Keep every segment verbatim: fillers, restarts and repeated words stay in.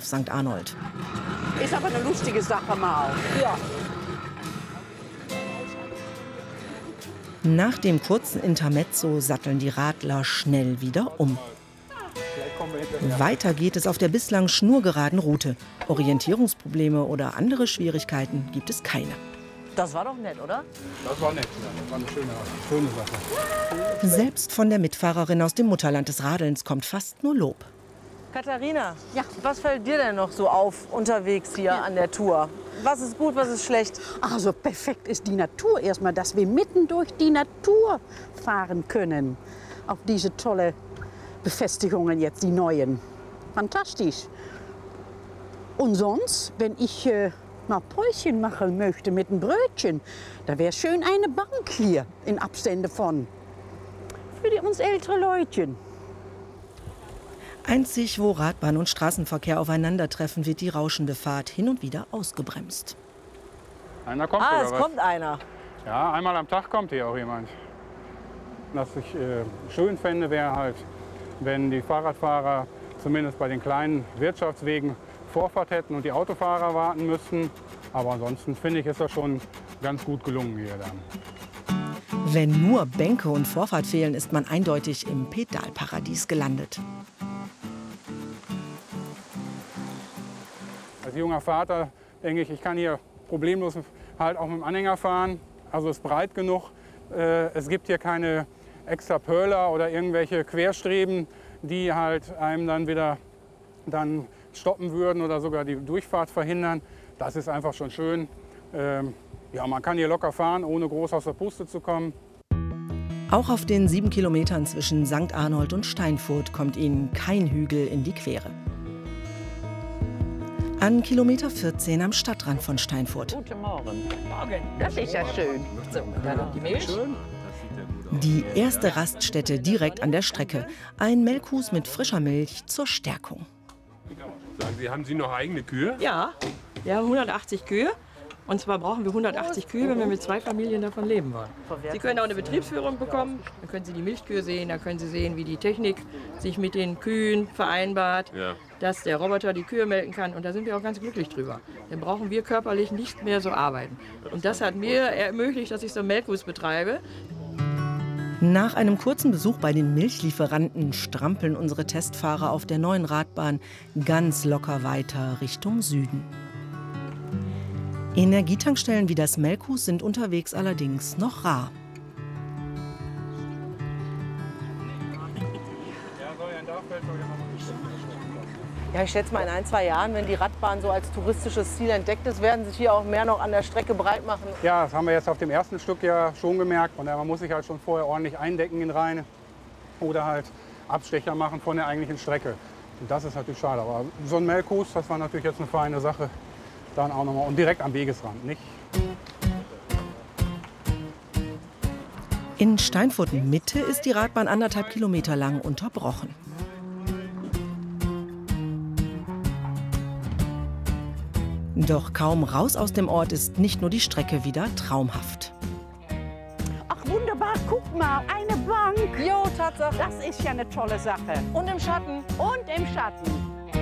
Sankt Arnold. Ist aber eine lustige Sache mal. Ja. Nach dem kurzen Intermezzo satteln die Radler schnell wieder um. Weiter geht es auf der bislang schnurgeraden Route. Orientierungsprobleme oder andere Schwierigkeiten gibt es keine. Das war doch nett, oder? Das war nett, ja. Das war eine schöne, schöne Sache. Selbst von der Mitfahrerin aus dem Mutterland des Radelns kommt fast nur Lob. Katharina, ja. Was fällt dir denn noch so auf unterwegs hier ja. an der Tour? Was ist gut, was ist schlecht? Also perfekt ist die Natur erstmal, dass wir mitten durch die Natur fahren können. Auf diese tolle Befestigungen jetzt, die neuen. Fantastisch. Und sonst, wenn ich äh, mal Päuschen machen möchte mit einem Brötchen, da wäre schön eine Bank hier in Abstände von. Für die, uns ältere Leutchen. Einzig, wo Radbahn und Straßenverkehr aufeinandertreffen, wird die rauschende Fahrt hin und wieder ausgebremst. Einer kommt ah, oder es was? kommt einer. Ja, einmal am Tag kommt hier auch jemand. Was ich äh, schön fände, wäre halt, wenn die Fahrradfahrer zumindest bei den kleinen Wirtschaftswegen Vorfahrt hätten und die Autofahrer warten müssten. Aber ansonsten finde ich, ist das schon ganz gut gelungen hier dann. Wenn nur Bänke und Vorfahrt fehlen, ist man eindeutig im Pedalparadies gelandet. Als junger Vater denke ich, ich kann hier problemlos halt auch mit dem Anhänger fahren. Also es ist breit genug. Es gibt hier keine extra Pöller oder irgendwelche Querstreben, die halt einem dann wieder dann stoppen würden oder sogar die Durchfahrt verhindern. Das ist einfach schon schön. Ja, man kann hier locker fahren, ohne groß aus der Puste zu kommen. Auch auf den sieben Kilometern zwischen Sankt Arnold und Steinfurt kommt Ihnen kein Hügel in die Quere. An Kilometer vierzehn am Stadtrand von Steinfurt. Guten Morgen. Morgen. Das ist ja schön. So, dann noch die Milch. Die erste Raststätte direkt an der Strecke. Ein Melkhus mit frischer Milch zur Stärkung. Sagen Sie, haben Sie noch eigene Kühe? Ja, wir haben hundertachtzig Kühe. Und zwar brauchen wir hundertachtzig Kühe, wenn wir mit zwei Familien davon leben wollen. Sie können auch eine Betriebsführung bekommen, dann können Sie die Milchkühe sehen, dann können Sie sehen, wie die Technik sich mit den Kühen vereinbart, ja. dass der Roboter die Kühe melken kann. Und da sind wir auch ganz glücklich drüber. Dann brauchen wir körperlich nicht mehr so arbeiten. Und das hat mir ermöglicht, dass ich so einen Melkhus betreibe. Nach einem kurzen Besuch bei den Milchlieferanten strampeln unsere Testfahrer auf der neuen Radbahn ganz locker weiter Richtung Süden. Energietankstellen wie das Melkhus sind unterwegs allerdings noch rar. Ja, ich schätze mal, in ein, zwei Jahren, wenn die Radbahn so als touristisches Ziel entdeckt ist, werden sich hier auch mehr noch an der Strecke breit machen. Ja, das haben wir jetzt auf dem ersten Stück ja schon gemerkt. Und man muss sich halt schon vorher ordentlich eindecken in Rheine oder halt Abstecher machen von der eigentlichen Strecke. Und das ist natürlich schade. Aber so ein Melkhus, das war natürlich jetzt eine feine Sache. Dann auch noch mal und direkt am Wegesrand, nicht? In Steinfurt Mitte ist die Radbahn anderthalb Kilometer lang unterbrochen. Doch kaum raus aus dem Ort ist nicht nur die Strecke wieder traumhaft. Ach wunderbar, guck mal, eine Bank. Jo, Tatsache. Das ist ja eine tolle Sache. Und im Schatten. Und im Schatten.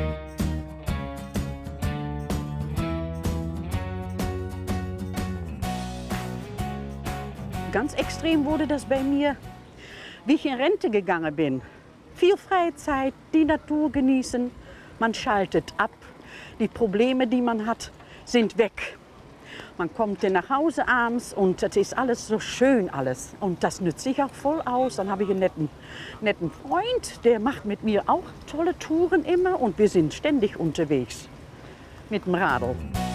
Ganz extrem wurde das bei mir, wie ich in Rente gegangen bin. Viel Freizeit, die Natur genießen, man schaltet ab. Die Probleme, die man hat, sind weg. Man kommt dann nach Hause abends und es ist alles so schön alles. Und das nützt sich auch voll aus. Dann habe ich einen netten, netten Freund, der macht mit mir auch tolle Touren immer. Und wir sind ständig unterwegs mit dem Radl.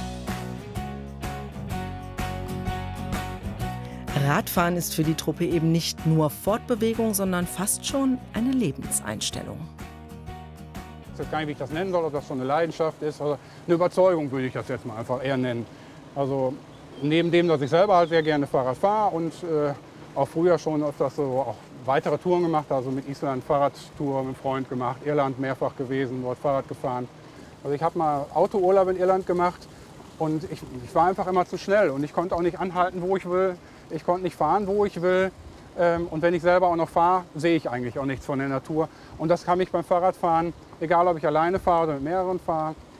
Radfahren ist für die Truppe eben nicht nur Fortbewegung, sondern fast schon eine Lebenseinstellung. Ich weiß gar nicht, wie ich das nennen soll, ob das so eine Leidenschaft ist oder eine Überzeugung, würde ich das jetzt mal einfach eher nennen. Also neben dem, dass ich selber halt sehr gerne Fahrrad fahre und äh, auch früher schon öfters so auch weitere Touren gemacht, also mit Island Fahrradtour mit einem Freund gemacht, Irland mehrfach gewesen, dort Fahrrad gefahren. Also ich habe mal Autourlaub in Irland gemacht und ich, ich war einfach immer zu schnell und ich konnte auch nicht anhalten, wo ich will. Ich konnte nicht fahren, wo ich will. Und wenn ich selber auch noch fahre, sehe ich eigentlich auch nichts von der Natur. Und das kann mich beim Fahrradfahren, egal ob ich alleine fahre oder mit mehreren fahre,